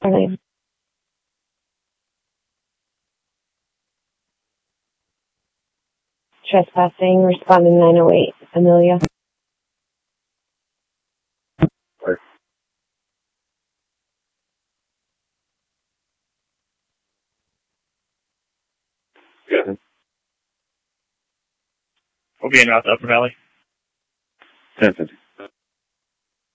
Trespassing, responding 908, Amelia. We'll be in route to Upper Valley. 1050.